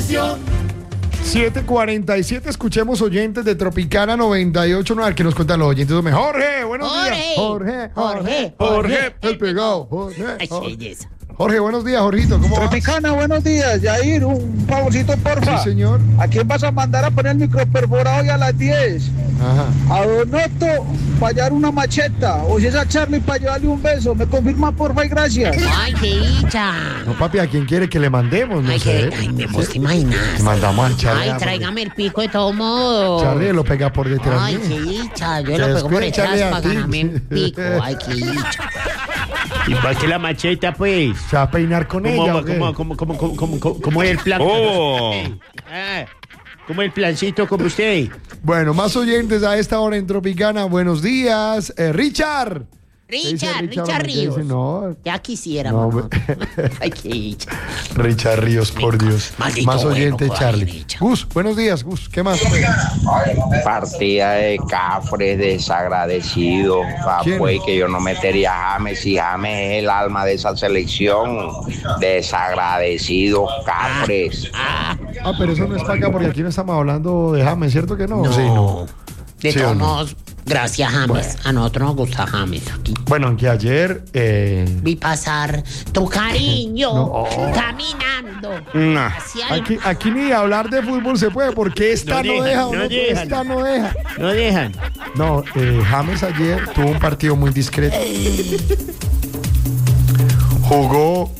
estación. 7:47, escuchemos oyentes de Tropicana 98.9, al que nos cuentan los oyentes. Jorge, buenos días. Jorge, el pegado. Jorge, buenos días, Jorgito, ¿cómo vas? Tropicana, buenos días. Yair, un favorcito, porfa. Sí, señor. ¿A quién vas a mandar a poner el microperforado hoy a las 10? Ajá. A Donoto para hallar una macheta. O si es a Charlie para llevarle un beso. Me confirma, porfa, y gracias. Ay, qué dicha. No, papi, ¿a quién quiere que le mandemos? No Ay, sé. me vos te imaginas. Mandamos a Charlie. Ay, tráigame el pico de todo modo. Charlie lo pega por detrás. Ay, mío. qué dicha. Yo Se lo pego por despide, detrás Charlie, para a ti. ganarme el pico. Ay, qué dicha. ¿Y para qué la macheta, pues? Se va a peinar con ella. ¿o qué? ¿Cómo es el plan? Oh. ¿Cómo es el plancito como usted? Bueno, más oyentes a esta hora en Tropicana. Buenos días. Richard. Richard Ríos. No, Ya quisiera, no, mamá. Ay, qué dicha. Richard Ríos, por Dios. Maldito Más oyente, bueno, Charlie. Richard. Gus, buenos días, Gus. ¿Qué más? Partida de Cafres, desagradecido. ¿Quién? Pues que yo no metería a James, si James es el alma de esa selección. Desagradecido, Cafres. Pero eso no es para acá porque aquí no estamos hablando de James, ¿cierto que no? Sí, no. De ¿Sí o todos no? modos, gracias, James. Bueno. A nosotros nos gusta James aquí. Bueno, aunque ayer Vi pasar tu cariño No. caminando Nah. hacia el... aquí ni hablar de fútbol se puede porque esta no deja. No ¿no? dejan. Esta no deja. No dejan. No, James ayer tuvo un partido muy discreto. Jugó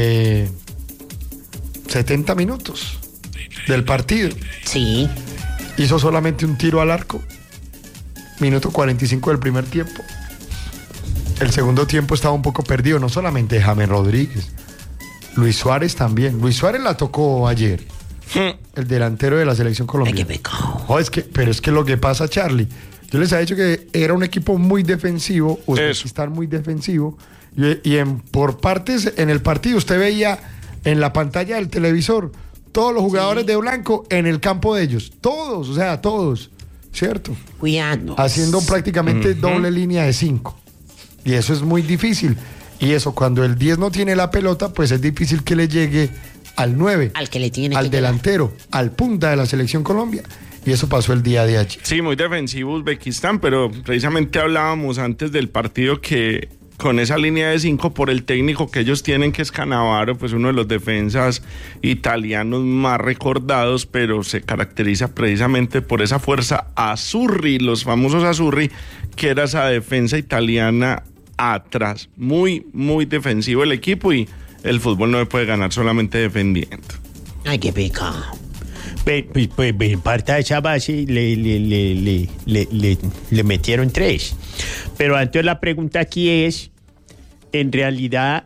70 minutos del partido. Sí. Hizo solamente un tiro al arco. Minuto 45 del primer tiempo. El segundo tiempo estaba un poco perdido, no solamente James Rodríguez. Luis Suárez también. Luis Suárez la tocó ayer. El delantero de la selección Ay, colombiana. qué pecado. Pero es que lo que pasa, Charlie, yo les había dicho que era un equipo muy defensivo, Uzbekistán muy defensivo, por partes en el partido usted veía en la pantalla del televisor todos los jugadores de blanco en el campo de ellos, todos, o sea, todos, ¿cierto? Cuidando. Haciendo prácticamente doble línea de 5. Y eso es muy difícil. Y eso, cuando el 10 no tiene la pelota, pues es difícil que le llegue al 9, Al que le tiene al que llegar. delantero, al punta de la selección Colombia. Y eso pasó el día de ayer. Sí, muy defensivo Uzbekistán, pero precisamente hablábamos antes del partido que con esa línea de 5 por el técnico que ellos tienen, que es Cannavaro, pues uno de los defensas italianos más recordados, pero se caracteriza precisamente por esa fuerza Azzurri, los famosos Azzurri, que era esa defensa italiana atrás. Muy, muy defensivo el equipo y el fútbol no se puede ganar solamente defendiendo. Ay, qué pecado. Pues, en parte de esa base le metieron 3. Pero antes la pregunta aquí es, en realidad,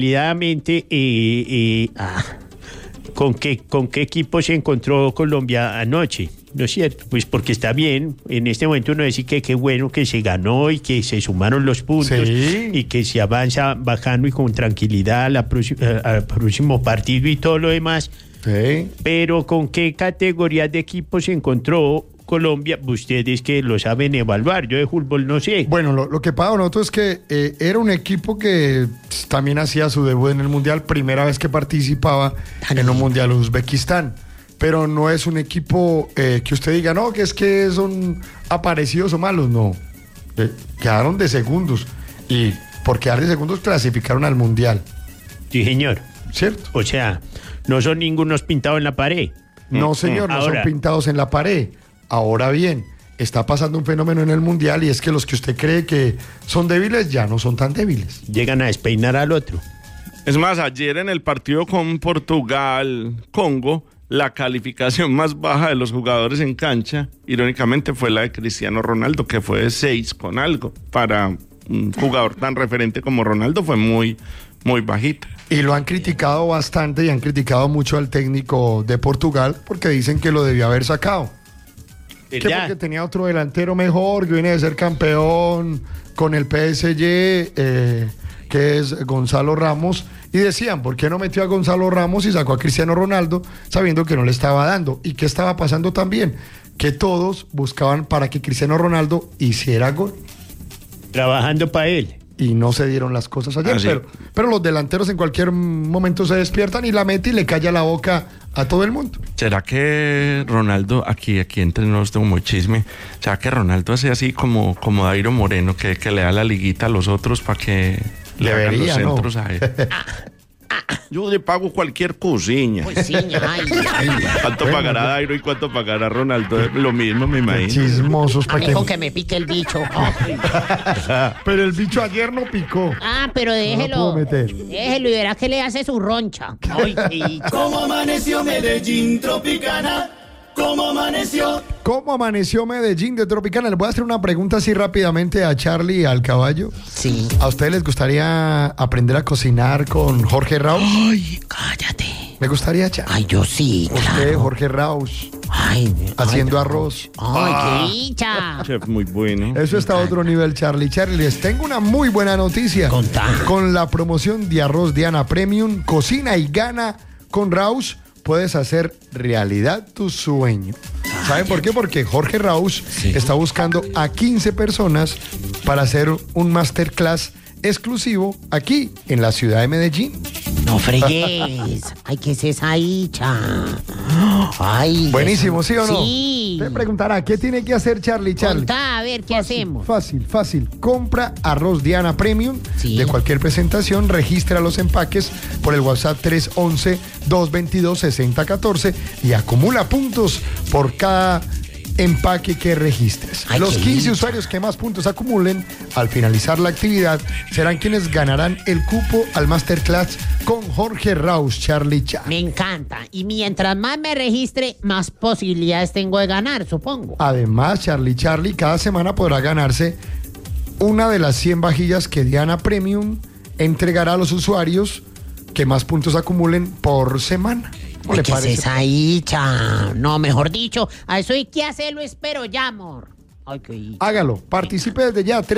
¿con qué equipo se encontró Colombia anoche? ¿No es cierto? Pues porque está bien, en este momento uno dice que qué bueno que se ganó y que se sumaron los puntos, Sí. y que se avanza bajando y con tranquilidad al próximo partido y todo lo demás. Sí. Pero ¿con qué categoría de equipo se encontró Colombia? Ustedes que lo saben evaluar, yo de fútbol no sé. Bueno, lo que pasa, nosotros es que era un equipo que también hacía su debut en el Mundial, primera vez que participaba en un Mundial Uzbekistán. Pero no es un equipo que usted diga, no, que son aparecidos o malos, no. Quedaron de segundos y por quedar de segundos clasificaron al Mundial, Sí, señor. ¿cierto? O sea, no son ningunos pintados en la pared. No, señor, no Ahora. son pintados en la pared. Ahora bien, está pasando un fenómeno en el Mundial y es que los que usted cree que son débiles ya no son tan débiles. Llegan a despeinar al otro. Es más, ayer en el partido con Portugal-Congo, la calificación más baja de los jugadores en cancha, irónicamente, fue la de Cristiano Ronaldo, que fue de 6 con algo. Para un jugador tan referente como Ronaldo fue muy, muy bajita. Y lo han criticado bastante y han criticado mucho al técnico de Portugal porque dicen que lo debió haber sacado. Que ¿Verdad? porque tenía otro delantero mejor, que viene de ser campeón con el PSG, que es Gonzalo Ramos. Y decían, ¿por qué no metió a Gonzalo Ramos y sacó a Cristiano Ronaldo sabiendo que no le estaba dando? ¿Y qué estaba pasando también? Que todos buscaban para que Cristiano Ronaldo hiciera gol. Trabajando para él. Y no se dieron las cosas ayer. Ah, sí. Pero los delanteros en cualquier momento se despiertan y la mete y le calla la boca a todo el mundo. ¿Será que Ronaldo, aquí entre nosotros tengo muy chisme, ¿será que Ronaldo hace así como Dairo Moreno, que le da la liguita a los otros para que le hagan los centros a él? Yo le pago cualquier cosilla. Pues sí, ay. ¿Cuánto pagará Dairo y cuánto pagará Ronaldo? Lo mismo, me imagino. Chismosos para Amigo, que me pique el bicho. Pero el bicho ayer no picó. Ah, pero déjelo. puedo meter. Déjelo y verás que le hace su roncha. Ay, qué ¿Cómo amaneció Medellín Tropicana? ¿Cómo amaneció? ¿Cómo amaneció Medellín de Tropicana? Les voy a hacer una pregunta así rápidamente a Charlie y al caballo. Sí. ¿A ustedes les gustaría aprender a cocinar con Jorge Raus? Ay, cállate. ¿Le gustaría, Charlie? Ay, yo sí, Usted, claro. Jorge Raus, Ay, haciendo ay, arroz. Ay, qué dicha. Chef, muy bueno. Eso está a otro nivel, Charlie. Charlie, les tengo una muy buena noticia. Contá. Con la promoción de Arroz Diana Premium, cocina y gana con Raus, puedes hacer realidad tu sueño. ¿Saben por qué? Porque Jorge Raus está buscando a 15 personas para hacer un masterclass exclusivo aquí en la ciudad de Medellín. No fregues. Ay, ¿qué es esa dicha? Ay. Buenísimo, ¿sí o no? Sí. Te preguntará, ¿qué tiene que hacer Charlie? Contá, a ver, ¿qué hacemos? Fácil. Compra Arroz Diana Premium Sí. de cualquier presentación, registra los empaques por el WhatsApp 311-222-6014 y acumula puntos por cada empaque que registres. Ay, Los qué 15 dicha. usuarios que más puntos acumulen al finalizar la actividad serán quienes ganarán el cupo al Masterclass con Jorge Raus, Charlie Chan. Me encanta. Y mientras más me registre, más posibilidades tengo de ganar, supongo. Además, Charlie cada semana podrá ganarse una de las 100 vajillas que Diana Premium entregará a los usuarios que más puntos acumulen por semana. ¿Cómo Ay, le ¿qué es parece? esa dicha? No, mejor dicho, a eso hay que hacerlo, espero ya, amor. Ay, qué dicha. Hágalo, participe desde ya,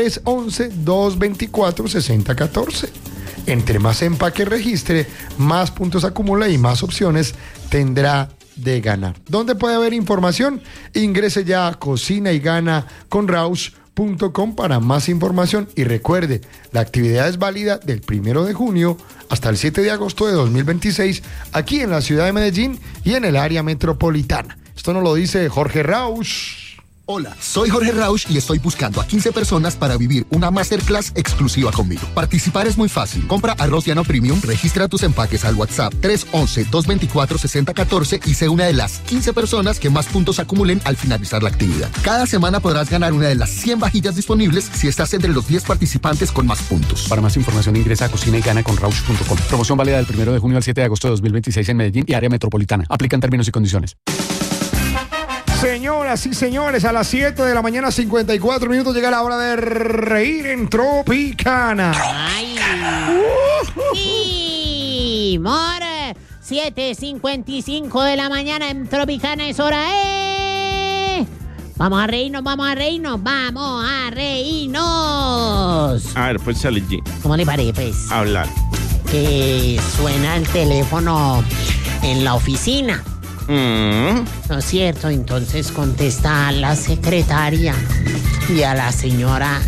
311-224-6014. Entre más empaque registre, más puntos acumula y más opciones tendrá de ganar. ¿Dónde puede haber información? Ingrese ya a Cocina y Gana con Raus.com para más información y recuerde, la actividad es válida del 1 de junio hasta el 7 de agosto de 2026 aquí en la ciudad de Medellín y en el área metropolitana. Esto nos lo dice Jorge Raus. Hola, soy Jorge Rausch y estoy buscando a 15 personas para vivir una masterclass exclusiva conmigo. Participar es muy fácil. Compra Arroz Diana Premium, registra tus empaques al WhatsApp 311-224-6014 y sé una de las 15 personas que más puntos acumulen al finalizar la actividad. Cada semana podrás ganar una de las 100 vajillas disponibles si estás entre los 10 participantes con más puntos. Para más información ingresa a cocinayGanaconRausch.com. Promoción válida del 1 de junio al 7 de agosto de 2026 en Medellín y área metropolitana. Aplican términos y condiciones. Señoras y señores, a las 7 de la mañana, 54 minutos, llega la hora de reír en Tropicana. Ay. Sí, more. 7:55 de la mañana en Tropicana es hora. Vamos a reírnos. A ver, pues sale G. ¿Cómo le parece, pues? Hablar. Que suena el teléfono en la oficina. ¿No es cierto? Entonces contesta a la secretaria y a la señora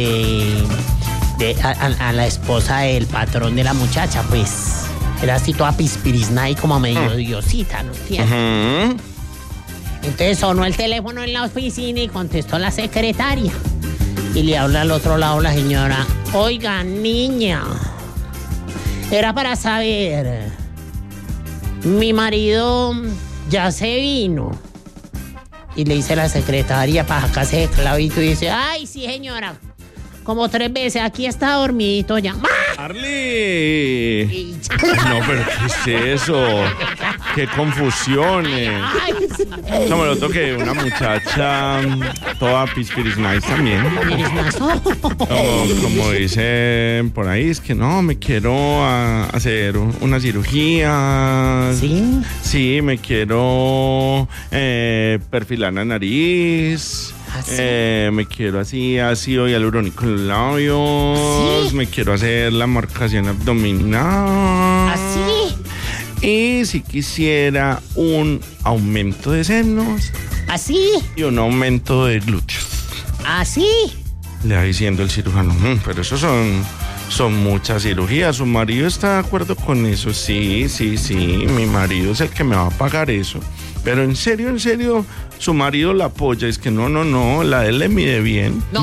a la esposa del patrón de la muchacha, pues. Era así toda pispirizna y como medio diosita, ¿no es cierto? Entonces sonó el teléfono en la oficina y contestó la secretaria. Y le habla al otro lado la señora: oiga, niña, era para saber, mi marido ya se vino. Y le dice la secretaria para sacarse de clavito y dice: ay, sí, señora, como 3 veces, aquí está dormidito ya. ¡Arly! Y ya. No, pero ¿qué es eso? ¡Qué confusiones! Ay, sí. No, me lo toqué una muchacha toda pispiris nice también. Eres mazo. Como dicen por ahí, es que no, me quiero hacer una cirugía. ¿Sí? Sí, me quiero perfilar la nariz. ¿Así? Me quiero así hoy hialurónico en los labios. ¿Sí? Me quiero hacer la marcación abdominal. ¿Así? Y si quisiera un aumento de senos ¿Así? y un aumento de glúteos. ¿Así? Le va diciendo el cirujano: pero esos son son muchas cirugías. ¿Su marido está de acuerdo con eso? Sí, mi marido es el que me va a pagar eso. Pero en serio, su marido la apoya. Es que no, la de él le mide bien. No,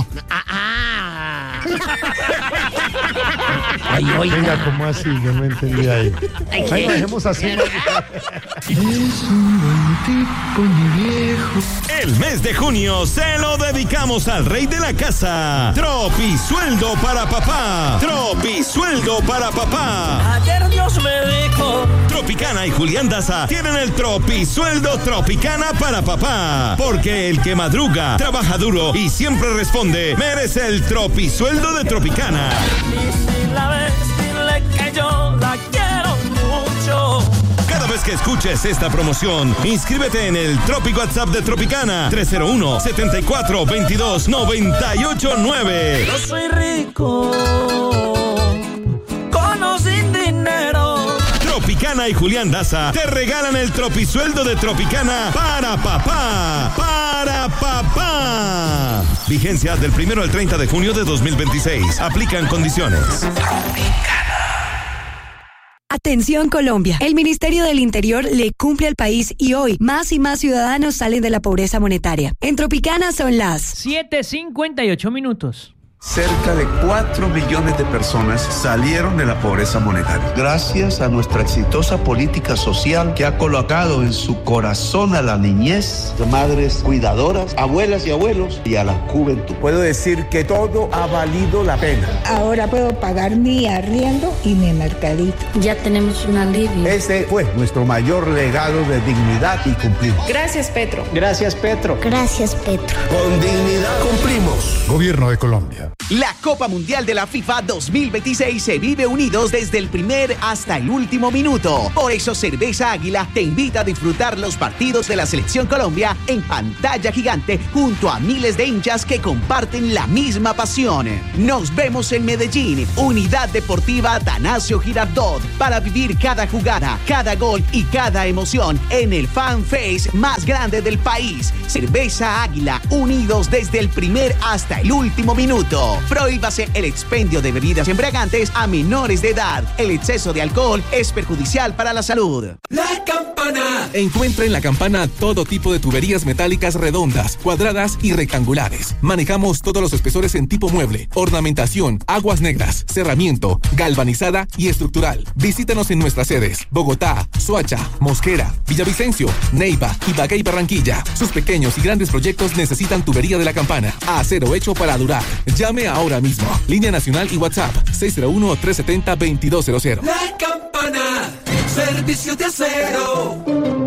Ay, oiga. Venga, ¿cómo así? Yo no entendí ahí. Ay, Ay, ¿qué? dejemos así. El mes de junio se lo dedicamos al rey de la casa. Tropisueldo para papá. Tropisueldo para papá. Ayer Dios me dijo. Tropicana y Julián Daza tienen el Tropisueldo Tropicana para papá. Porque el que madruga, trabaja duro y siempre responde, merece el Tropisueldo de Tropicana. Y si la ves, dile que yo la quiero mucho. Cada vez que escuches esta promoción, inscríbete en el Tropic WhatsApp de Tropicana 301-7422-989. Yo soy rico, con o sin dinero. Tropicana y Julián Daza te regalan el Tropisueldo de Tropicana para papá. Para papá. Vigencia del 1 al 30 de junio de 2026. Aplican condiciones. Atención Colombia, el Ministerio del Interior le cumple al país y hoy más y más ciudadanos salen de la pobreza monetaria. En Tropicana son las 7:58. Cerca de 4 millones de personas salieron de la pobreza monetaria. Gracias a nuestra exitosa política social que ha colocado en su corazón a la niñez, madres cuidadoras, abuelas y abuelos y a la juventud. Puedo decir que todo ha valido la pena. Ahora puedo pagar mi arriendo y mi mercadito. Ya tenemos un alivio. Este fue nuestro mayor legado de dignidad y cumplir. Gracias, Petro. Gracias, Petro. Gracias, Petro. Con dignidad cumplimos. Gobierno de Colombia. La Copa Mundial de la FIFA 2026 se vive unidos desde el primer hasta el último minuto. Por eso Cerveza Águila te invita a disfrutar los partidos de la Selección Colombia en pantalla gigante junto a miles de hinchas que comparten la misma pasión. Nos vemos en Medellín, Unidad Deportiva Atanasio Girardot, para vivir cada jugada, cada gol y cada emoción en el fan face más grande del país. Cerveza Águila, unidos desde el primer hasta el último minuto. Prohíbase el expendio de bebidas embriagantes a menores de edad. El exceso de alcohol es perjudicial para la salud. La Campana. Encuentra en La Campana todo tipo de tuberías metálicas redondas, cuadradas y rectangulares. Manejamos todos los espesores en tipo mueble, ornamentación, aguas negras, cerramiento, galvanizada y estructural. Visítanos en nuestras sedes: Bogotá, Soacha, Mosquera, Villavicencio, Neiva, Ibagué y Barranquilla. Sus pequeños y grandes proyectos necesitan tubería de La Campana. Acero hecho para durar. Llame ahora mismo. Línea nacional y WhatsApp 601-370-2200. La Campana, servicio de acero.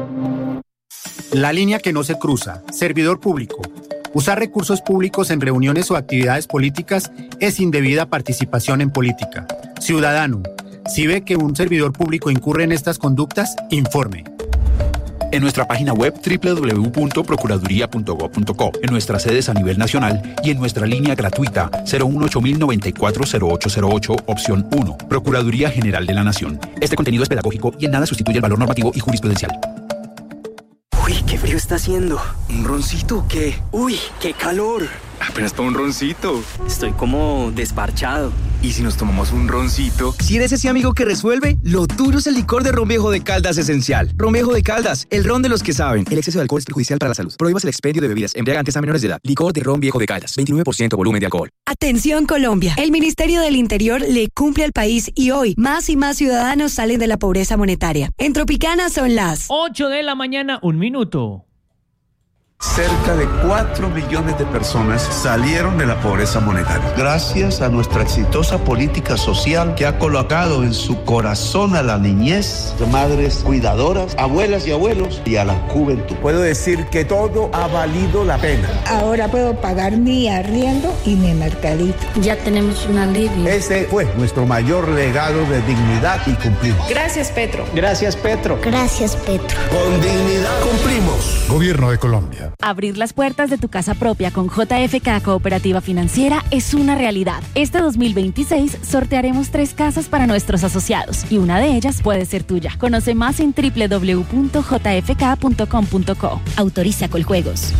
La línea que no se cruza. Servidor público. Usar recursos públicos en reuniones o actividades políticas es indebida participación en política. Ciudadano, si ve que un servidor público incurre en estas conductas, informe. En nuestra página web www.procuraduría.gov.co, en nuestras sedes a nivel nacional y en nuestra línea gratuita 018-094-0808, opción 1. Procuraduría General de la Nación. Este contenido es pedagógico y en nada sustituye el valor normativo y jurisprudencial. Uy, qué frío está haciendo. ¿Un roncito o qué? Uy, qué calor. Apenas para un roncito. Estoy como desparchado. ¿Y si nos tomamos un roncito? Si eres ese amigo que resuelve, lo tuyo es el licor de Ron Viejo de Caldas Esencial. Ron Viejo de Caldas, el ron de los que saben. El exceso de alcohol es perjudicial para la salud. Prohíbas el expendio de bebidas embriagantes a menores de edad. Licor de Ron Viejo de Caldas, 29% volumen de alcohol. Atención Colombia, el Ministerio del Interior le cumple al país y hoy más y más ciudadanos salen de la pobreza monetaria. En Tropicana son las 8:01. Cerca de 4 millones de personas salieron de la pobreza monetaria. Gracias a nuestra exitosa política social que ha colocado en su corazón a la niñez, madres cuidadoras, abuelas y abuelos y a la juventud. Puedo decir que todo ha valido la pena. Ahora puedo pagar mi arriendo y mi mercadito. Ya tenemos un alivio. Este fue nuestro mayor legado de dignidad y cumplir. Gracias, Petro. Gracias, Petro. Gracias, Petro. Con dignidad cumplimos. Gobierno de Colombia. Abrir las puertas de tu casa propia con JFK Cooperativa Financiera es una realidad. Este 2026 sortearemos 3 casas para nuestros asociados y una de ellas puede ser tuya. Conoce más en www.jfk.com.co. Autoriza Coljuegos.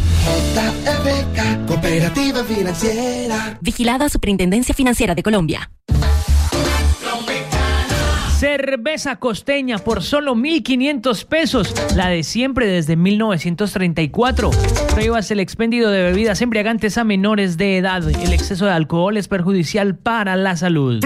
JFK Cooperativa Financiera. Vigilada Superintendencia Financiera de Colombia. Cerveza costeña por solo 1.500 pesos, la de siempre desde 1934. Prohíbas el expendio de bebidas embriagantes a menores de edad. El exceso de alcohol es perjudicial para la salud.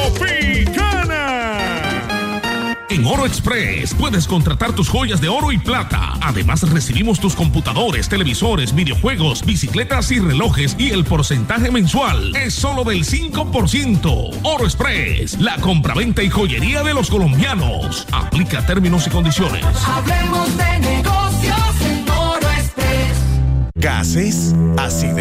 En Oro Express puedes contratar tus joyas de oro y plata. Además, recibimos tus computadores, televisores, videojuegos, bicicletas y relojes, y el porcentaje mensual es solo del 5%. Oro Express, la compraventa y joyería de los colombianos. Aplica términos y condiciones. Hablemos de negocios en Oro Express. Gases, acidez.